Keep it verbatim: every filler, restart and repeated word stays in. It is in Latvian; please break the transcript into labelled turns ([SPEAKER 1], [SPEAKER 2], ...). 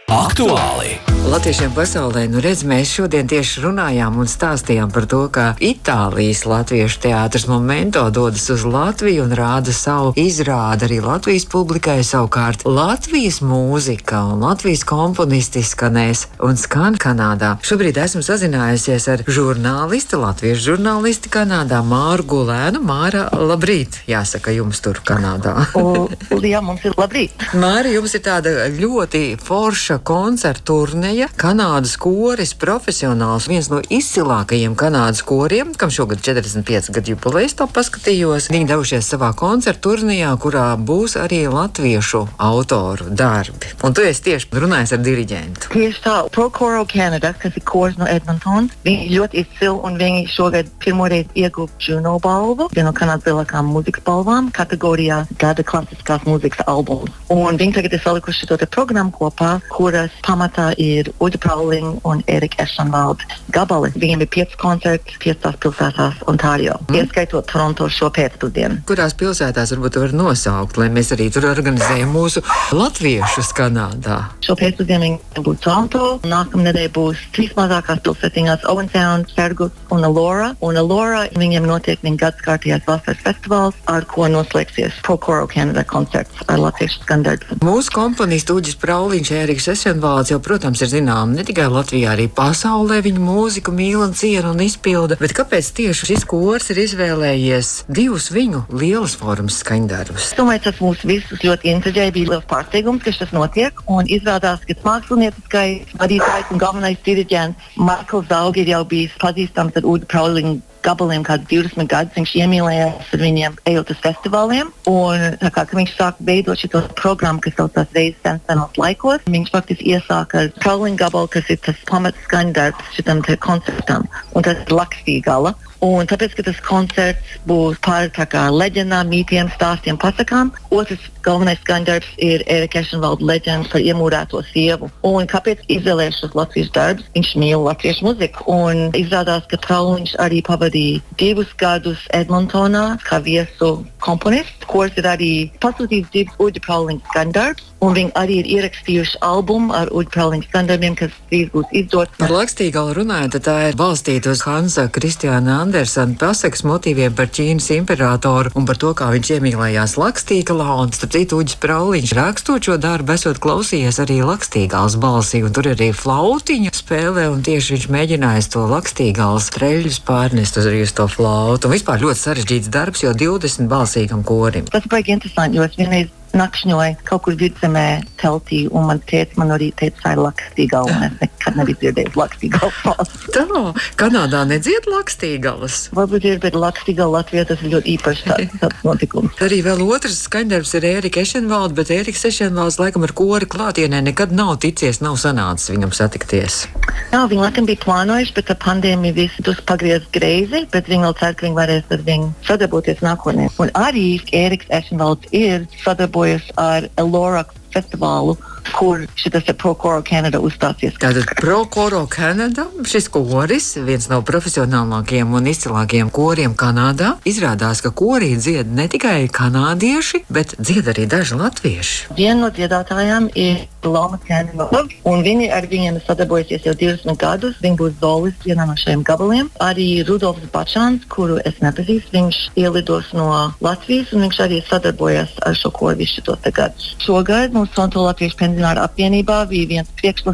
[SPEAKER 1] Aktuāli!
[SPEAKER 2] Latviešiem pasaulē, nu redz, mēs šodien tieši runājām un stāstījām par to, kā Itālijas latviešu teātris Momento dodas uz Latviju un rāda savu izrādi arī Latvijas publikai. Savukārt Latvijas mūzika un Latvijas komponisti skanēs un skan Kanādā. Šobrīd esmu sazinājusies ar žurnālisti, latviešu žurnālisti Kanādā, Māru Gulēnu. Māra, labrīt, jāsaka jums tur Kanādā.
[SPEAKER 3] O, jā, mums ir labrīt.
[SPEAKER 2] Māra, jums ir tāda ļoti forša koncerta turneja. Kanādas koris, profesionāls, viens no izcilākajiem Kanādas koriem, kam šogad četrdesmit pieci gadu jubilejas, to paskatījos. Viņi devušies savā koncerta turnejā, kurā būs arī latviešu autoru darbi. Un tu esi tieši runājis ar diriģentu.
[SPEAKER 3] Tieši tā, Procoro Canada, kas ir kors no Edmontons, viņi ļoti izcili un viņi šogad pirmoreiz ieguva Juno balvu, vienu no Kanādas lielākām mūzikas balvām, kategorijā gada klasiskās mūzikas albums. Un viņi tagad ir salikuši šo te programmu kopā, kuras pamatā ir Uģa Prauliņa un Erika Ešenvalda gabali. Viņiem ir pieci koncerti piecās pilsētās Ontārio, mm. ieskaitot Toronto šo pēcpusdienu.
[SPEAKER 2] Kurās pilsētās varbūt var nosaukt, lai mēs arī tur organizējam mūsu latviešus Kanādā?
[SPEAKER 3] Šo pēcpusdienu viņi būs Toronto, nākamnedēļ būs trīs mazākās pilsētiņās Owen Sound, Fergus un Elora. Un Elora viņiem notiek viņa gadskārtējais vasaras festivāls, ar ko noslēgsies Procoro Canada koncerts ar latviešu skandarbiem.
[SPEAKER 2] Mūsu komponisti Uģis Prauliņš, Eriks Ešenvalds jau, protams, ir zinām ne tikai Latvijā, arī pasaulē viņu mūziku mīl un ciena un izpilda. Bet kāpēc tieši šis kors ir izvēlējies divus viņu lielas formas skaņdarbus?
[SPEAKER 3] Es domāju, tas mūs visus ļoti interesēja, bija liels pārsteigums, ka tas notiek. Un izrādās, ka mākslinieckais vadītājs un galvenais diriģents Maikls Zaugi ir jau bijis pazīstams ar Uģa Prauliņu gabaliem kāds divdesmit gadus. Viņš iemīlējās ar viņiem ejot uz festivāliem. Un tā kā viņš sāka veidot šo programmu, kas saucās Reizes senos laikos, viņš faktiski iesāka ar Prauliņu gabalu, kas ir tas pamats skaņdarbs šitam te koncertam. Un tas ir Lakstīgala. Un tāpēc, ka tas koncerts būs par tā kā leģendām, mītiem, stāstiem, pasakām, otrs galvenais skaņdarbs ir Erika Ešenvalda leģenda par iemūrēto sievu. Un kāpēc izvēlēju šos latviešu darbus? Viņš mīl latviešu muziku. Un izrādās, ka Prauliņš arī pavadīja divus gadus Edmontonā kā viesu komponists. Kors ir arī pasūtījis divus Uģa Prauliņa skandarbus. Un viņi arī ir ierakstījuši albumu ar Uģa Prauliņa skandarbiem, kas drīz būs izdots.
[SPEAKER 2] Par Lakstīgalu runājot, tā ir balstīta uz Hansa Kristiāna Andersena pasakas motīviem par Ķīnas imperatoru un par to, kā viņš iemīlējās Lakstīgalā. Un starp citu, Uģis Prauliņš rakstot šo darbu, esot klausījies arī Lakstīgalas balsī, un tur arī flautiņa spēlē, un tieši viņš mēģinājis to Lakstīgalas treļļus pārnest arī uz to flautu. Un vispār ļoti sarežģīts darbs, jo divdesmit balsīgam korim.
[SPEAKER 3] Tas ir baigi interesanti, jo es vienreiz nakšņoju kaut kur vidzemē teltī, un man teica, man arī teica, tā ir Lakstīgala, un es nekad nebiju dzirdējis Lakstīgalas balsi.
[SPEAKER 2] Tā, Kanādā nedzied Lakstīgalas?
[SPEAKER 3] Varbūt ir, bet Lakstīgala Latvijā tas ir ļoti īpašs tāds, tāds notikums.
[SPEAKER 2] Arī vēl otrs skaņdarbs ir Erika Ešenvalda, bet Eriks Ešenvalds laikam ar kori klātienē nekad nav ticies, nav sanācis viņam satikties.
[SPEAKER 3] Jā, viņi laikam bija plānojuši, bet ar pandēmiju visu tus pagriez greizi, bet viņi vēl cer, ka viņi varēs ar viņu sadarboties nākotnē. Un arī Eriks Ešenvalds ir sadarboties ar Elora festivālu, kur šitas ir Procoro Canada uzstāsies.
[SPEAKER 2] Tātad Procoro Canada, šis koris, viens no profesionālākajiem un izcilākajiem koriem Kanādā, izrādās, ka korī dzied ne tikai kanādieši, bet dzied arī daži latvieši.
[SPEAKER 3] Viena no dziedātājām ir Loma Canada, un viņi ar viņiem sadarbojusies jau divdesmit gadus. Viņi būs solists vienā no šiem gabaliem. Arī Rudolfs Bačāns, kuru es nepazīstu, viņš ielidos no Latvijas, un viņš arī sadarbojas ar šo koru visu šitos te gadus. Šogad mums Toronto Latviešu pensionāru apvienībā bija viens priekšlikums